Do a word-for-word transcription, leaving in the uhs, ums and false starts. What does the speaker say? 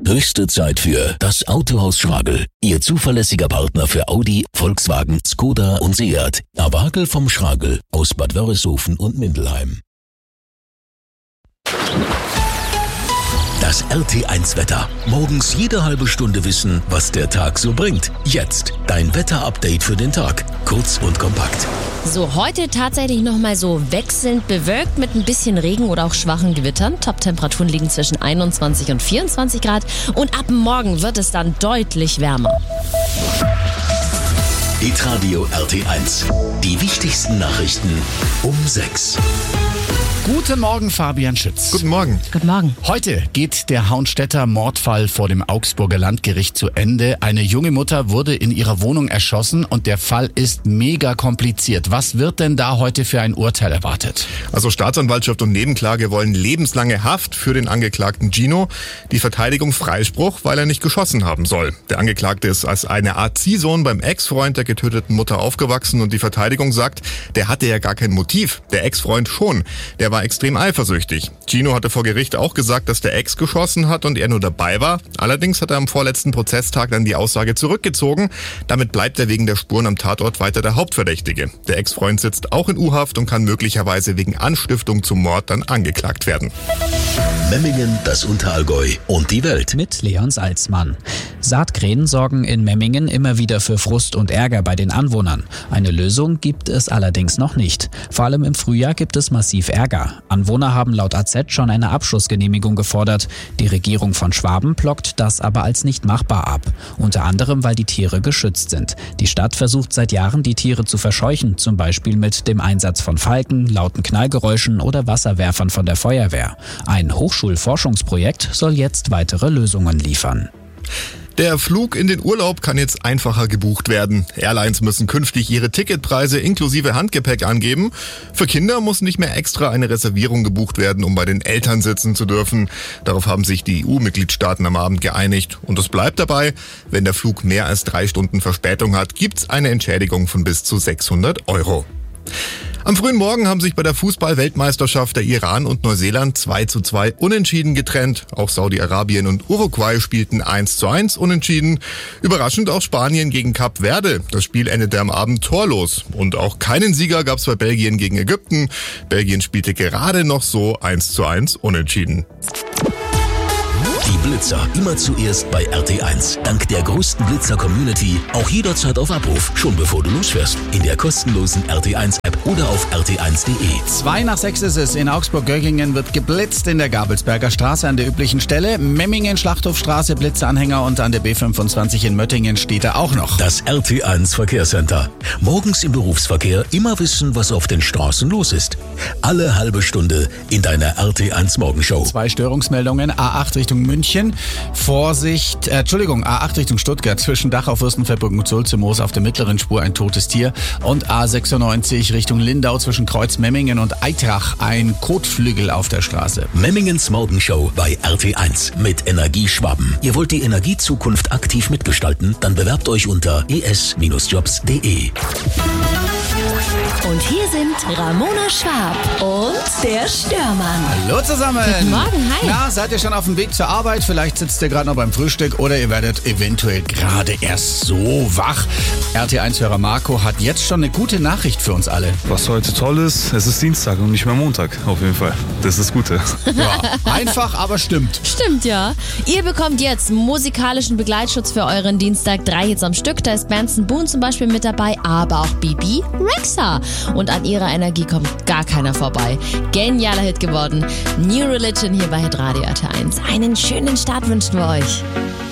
Höchste Zeit für das Autohaus Schragel. Ihr zuverlässiger Partner für Audi, Volkswagen, Skoda und Seat. Awagel vom Schragel aus Bad Wörishofen und Mindelheim. Das R T eins Wetter. Morgens jede halbe Stunde wissen, was der Tag so bringt. Jetzt dein Wetterupdate für den Tag. Kurz und kompakt. So, heute tatsächlich nochmal so wechselnd bewölkt mit ein bisschen Regen oder auch schwachen Gewittern. Top-Temperaturen liegen zwischen einundzwanzig und vierundzwanzig Grad. Und ab morgen wird es dann deutlich wärmer. Hitradio R T eins. Die wichtigsten Nachrichten um sechs. Guten Morgen, Fabian Schütz. Guten Morgen. Guten Morgen. Heute geht der Hauenstädter Mordfall vor dem Augsburger Landgericht zu Ende. Eine junge Mutter wurde in ihrer Wohnung erschossen und der Fall ist mega kompliziert. Was wird denn da heute für ein Urteil erwartet? Also Staatsanwaltschaft und Nebenklage wollen lebenslange Haft für den Angeklagten Gino. Die Verteidigung Freispruch, weil er nicht geschossen haben soll. Der Angeklagte ist als eine Art Ziehsohn beim Ex-Freund der getöteten Mutter aufgewachsen und die Verteidigung sagt, der hatte ja gar kein Motiv. Der Ex-Freund schon. Der war extrem eifersüchtig. Gino hatte vor Gericht auch gesagt, dass der Ex geschossen hat und er nur dabei war. Allerdings hat er am vorletzten Prozesstag dann die Aussage zurückgezogen. Damit bleibt er wegen der Spuren am Tatort weiter der Hauptverdächtige. Der Ex-Freund sitzt auch in U-Haft und kann möglicherweise wegen Anstiftung zum Mord dann angeklagt werden. Memmingen, das Unterallgäu und die Welt. Mit Leon Salzmann. Saatkrähen sorgen in Memmingen immer wieder für Frust und Ärger bei den Anwohnern. Eine Lösung gibt es allerdings noch nicht. Vor allem im Frühjahr gibt es massiv Ärger. Anwohner haben laut A Z schon eine Abschussgenehmigung gefordert. Die Regierung von Schwaben blockt das aber als nicht machbar ab. Unter anderem, weil die Tiere geschützt sind. Die Stadt versucht seit Jahren, die Tiere zu verscheuchen, zum Beispiel mit dem Einsatz von Falken, lauten Knallgeräuschen oder Wasserwerfern von der Feuerwehr. Ein Hochschulforschungsprojekt soll jetzt weitere Lösungen liefern. Der Flug in den Urlaub kann jetzt einfacher gebucht werden. Airlines müssen künftig ihre Ticketpreise inklusive Handgepäck angeben. Für Kinder muss nicht mehr extra eine Reservierung gebucht werden, um bei den Eltern sitzen zu dürfen. Darauf haben sich die E U-Mitgliedstaaten am Abend geeinigt. Und es bleibt dabei, wenn der Flug mehr als drei Stunden Verspätung hat, gibt's eine Entschädigung von bis zu sechshundert Euro. Am frühen Morgen haben sich bei der Fußball-Weltmeisterschaft der Iran und Neuseeland zwei zu zwei unentschieden getrennt. Auch Saudi-Arabien und Uruguay spielten eins zu eins unentschieden. Überraschend auch Spanien gegen Kap Verde. Das Spiel endete am Abend torlos. Und auch keinen Sieger gab es bei Belgien gegen Ägypten. Belgien spielte gerade noch so eins zu eins unentschieden. Die Blitzer immer zuerst bei R T eins. Dank der größten Blitzer-Community auch jederzeit auf Abruf, schon bevor du losfährst. In der kostenlosen R T eins App oder auf r t eins punkt d e. Zwei nach sechs ist es. In Augsburg-Göggingen wird geblitzt in der Gabelsberger Straße an der üblichen Stelle. Memmingen, Schlachthofstraße, Blitzeanhänger und an der B fünfundzwanzig in Möttingen steht er auch noch. Das R T eins Verkehrscenter. Morgens im Berufsverkehr immer wissen, was auf den Straßen los ist. Alle halbe Stunde in deiner R T eins Morgenshow. Zwei Störungsmeldungen. A acht Richtung München. Vorsicht, äh, Entschuldigung, A acht Richtung Stuttgart. Zwischen Dachau, Fürstenfeldbruck und Sulzemoos auf der mittleren Spur ein totes Tier. Und A sechsundneunzig Richtung Lindau zwischen Kreuz Memmingen und Eitrach ein Kotflügel auf der Straße. Memmingens Morgenshow bei R T eins mit Energie Schwaben. Ihr wollt die Energiezukunft aktiv mitgestalten? Dann bewerbt euch unter e s jobs punkt d e. Und hier sind Ramona Schwab und der Störmann. Hallo zusammen. Guten Morgen, hi. Na, seid ihr schon auf dem Weg zur Arbeit? Vielleicht sitzt ihr gerade noch beim Frühstück oder ihr werdet eventuell gerade erst so wach. R T eins-Hörer Marco hat jetzt schon eine gute Nachricht für uns alle. Was heute toll ist, es ist Dienstag und nicht mehr Montag, auf jeden Fall. Das ist das Gute. Ja, einfach, aber stimmt. Stimmt, ja. Ihr bekommt jetzt musikalischen Begleitschutz für euren Dienstag. Drei Hits am Stück. Da ist Benson Boone zum Beispiel mit dabei, aber auch Bibi Rexha. Und an ihrer Energie kommt gar keiner vorbei. Genialer Hit geworden. New Religion hier bei Hitradio R T eins. Einen schönen Start wünschen wir euch.